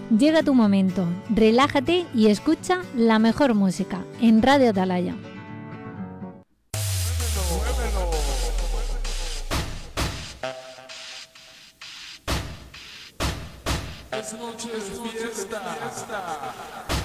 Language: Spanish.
Llega tu momento, relájate y escucha la mejor música en Radio Atalaya. Es noche de fiesta.